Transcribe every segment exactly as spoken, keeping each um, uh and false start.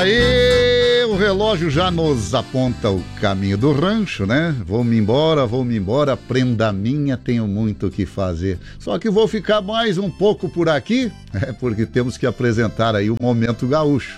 Aí o relógio já nos aponta o caminho do rancho, né? Vou-me embora, vou-me embora, prenda minha, tenho muito o que fazer. Só que vou ficar mais um pouco por aqui, é porque temos que apresentar aí o Momento Gaúcho.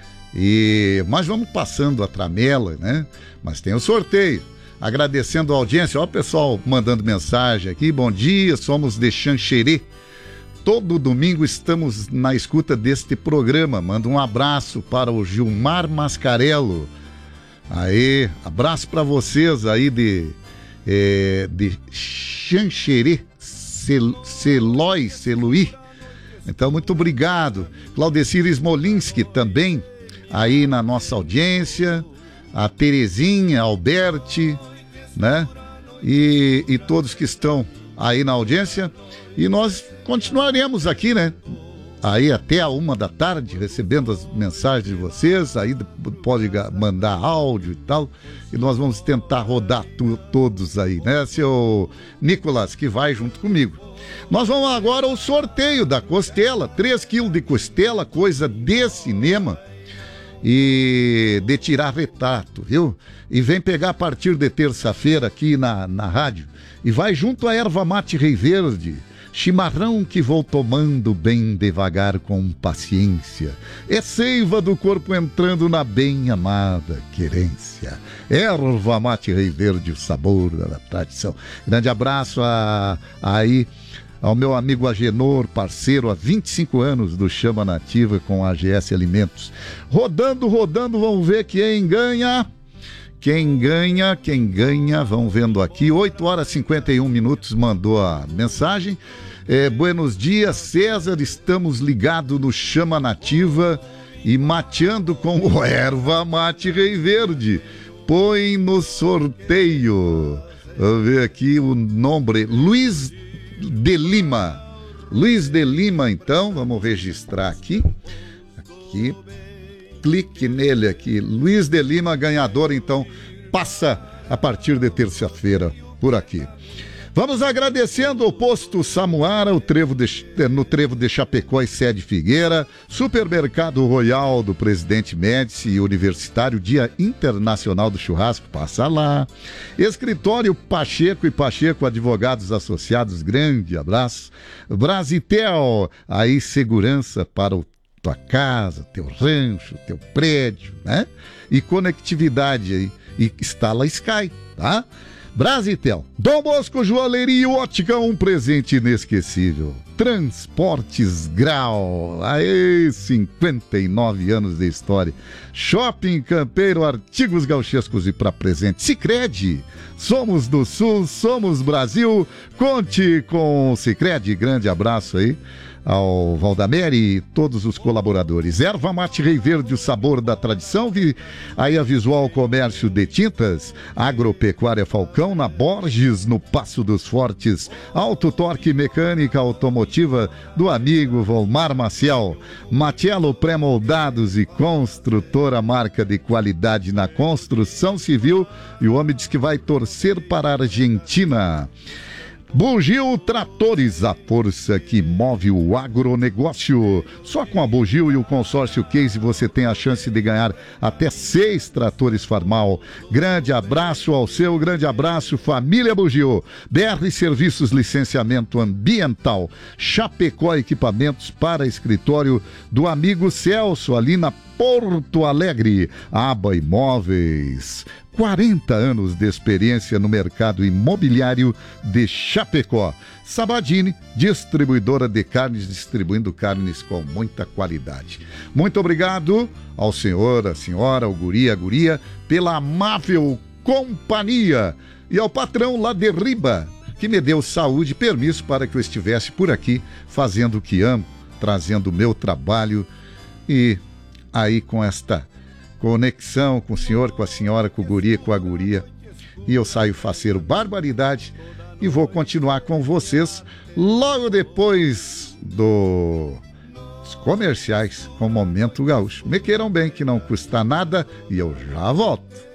E, mas vamos passando a tramela, né? Mas tem o sorteio. Agradecendo a audiência, ó, o pessoal mandando mensagem aqui. Bom dia, somos de Xanxerê. Todo domingo estamos na escuta deste programa. Manda um abraço para o Gilmar Mascarello. Aí, abraço para vocês aí de, é, de Xanxerê, Cel, Celói, Celuí. Então, muito obrigado. Claudecir Smolinski também aí na nossa audiência. A Terezinha, Alberti, né? E, e todos que estão aí na audiência. E nós continuaremos aqui, né? Aí até a uma da tarde, recebendo as mensagens de vocês. Aí pode mandar áudio e tal. E nós vamos tentar rodar tu, todos aí, né? Seu Nicolas, que vai junto comigo. Nós vamos agora ao sorteio da costela. três quilos de costela, coisa de cinema. E de tirar retrato, viu? E vem pegar a partir de terça-feira aqui na, na rádio. E vai junto a erva mate Rei Verde. Chimarrão que vou tomando bem devagar com paciência. É seiva do corpo entrando na bem amada querência. Erva mate Rei Verde, o sabor da tradição. Grande abraço a, a aí ao meu amigo Agenor, parceiro há vinte e cinco anos do Chama Nativa com a A G S Alimentos. Rodando, rodando, vamos ver quem ganha. Quem ganha, quem ganha, vão vendo aqui, oito horas e cinquenta e um minutos, mandou a mensagem. É, buenos dias, César, estamos ligados no Chama Nativa e mateando com o erva mate Rei Verde. Põe no sorteio. Vamos ver aqui o nome, Luiz de Lima. Luiz de Lima, então, vamos registrar aqui. Aqui. Clique nele aqui. Luiz de Lima, ganhador, então, passa a partir de terça-feira por aqui. Vamos agradecendo o Posto Samuara, o trevo de, no Trevo de Chapecó e Sede Figueira, Supermercado Royal do Presidente Médici e Universitário, Dia Internacional do Churrasco, passa lá. Escritório Pacheco e Pacheco, Advogados Associados, grande abraço. Brasitel, aí segurança para o tua casa, teu rancho, teu prédio, né? E conectividade aí, e instala Sky, tá? Brasitel, Dom Bosco Joalheria e Ótica, um presente inesquecível. Transportes Grau, aí cinquenta e nove anos de história. Shopping Campeiro, artigos gauchescos e para presente. Sicredi, somos do Sul, somos Brasil. Conte com o Sicredi, grande abraço aí ao Valdamere e todos os colaboradores. Erva mate Rei Verde, o sabor da tradição. Vi aí a Visual Comércio de Tintas, Agropecuária Falcão, na Borges, no Passo dos Fortes. Auto Torque Mecânica Automotiva do amigo Volmar Maciel. Matiello Pré-Moldados e Construtora, marca de qualidade na construção civil. E o homem diz que vai torcer para a Argentina. Bugio Tratores, a força que move o agronegócio. Só com a Bugio e o consórcio Case você tem a chance de ganhar até seis tratores Farmal. Grande abraço ao seu, grande abraço, família Bugio. B R Serviços, licenciamento ambiental. Chapecó, equipamentos para escritório do amigo Celso, ali na Porto Alegre. Aba Imóveis, quarenta anos de experiência no mercado imobiliário de Chapecó. Sabadini, distribuidora de carnes, distribuindo carnes com muita qualidade. Muito obrigado ao senhor, a senhora, ao guri, a guria, pela amável companhia. E ao patrão lá de Riba, que me deu saúde e permisso para que eu estivesse por aqui, fazendo o que amo, trazendo o meu trabalho e aí com esta conexão com o senhor, com a senhora, com o guri, com a guria. E eu saio faceiro barbaridade e vou continuar com vocês logo depois dos comerciais com o Momento Gaúcho. Me queiram bem, que não custa nada, e eu já volto.